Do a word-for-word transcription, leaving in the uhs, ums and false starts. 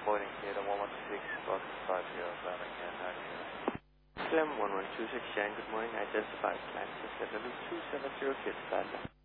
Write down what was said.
Reporting here, the one one six, welcome five zero seven again, how do you know? Clem one one two six, Jan, good morning, identified flight, level two seven zero, clear to flight.